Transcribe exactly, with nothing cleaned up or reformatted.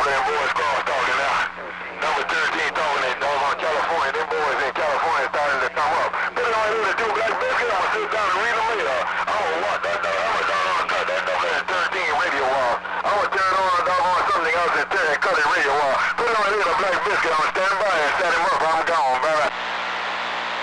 them boys cross talking now. Number thirteen talking in doggone California. Them boys in California starting to come up. Put it on here to do Black Biscuit. I'm gonna sit down and read them later. I'm gonna watch that. I'm gonna turn on cut that number thirteen radio wall. I'm gonna turn on doggone something else and turn cut it radio wall. Put it on here to Black Biscuit. I'm standing by and set him up. I'm gone, brother.